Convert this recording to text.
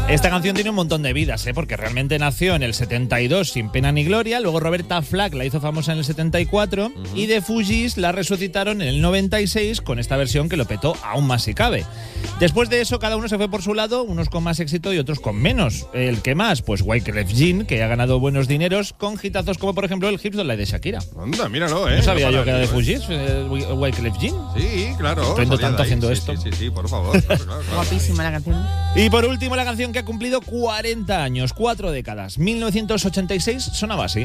Esta canción tiene un montón de vidas, porque realmente nació en el 72 sin pena ni gloria, luego Roberta Flack la hizo famosa en el 74 y The Fugees la resucitaron en el 96 con esta versión que lo petó aún más si cabe. Después de eso cada uno se fue por su lado, unos con más éxito y otros con menos. ¿El que más? Pues Wyclef Jean, que ha ganado buenos dineros con hitazos como por ejemplo el Hips Don't Lie de Shakira. Anda, míralo, No sabía yo que era de Fugees, Wyclef Jean. Sí, claro. Aprendo tanto haciendo sí, esto. Sí, por favor. Claro. Guapísima la canción. Y por último la canción que ha cumplido 40 años, 4 décadas. 1986 sonaba así.